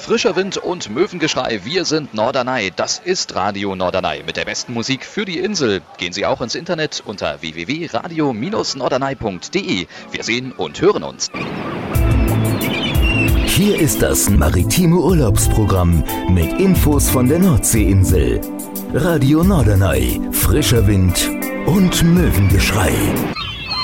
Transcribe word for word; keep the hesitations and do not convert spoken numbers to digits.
Frischer Wind und Möwengeschrei, wir sind Norderney. Das ist Radio Norderney mit der besten Musik für die Insel. Gehen Sie auch ins Internet unter w w w punkt radio Bindestrich norderney punkt d e. Wir sehen und hören uns. Hier ist das maritime Urlaubsprogramm mit Infos von der Nordseeinsel. Radio Norderney, frischer Wind und Möwengeschrei.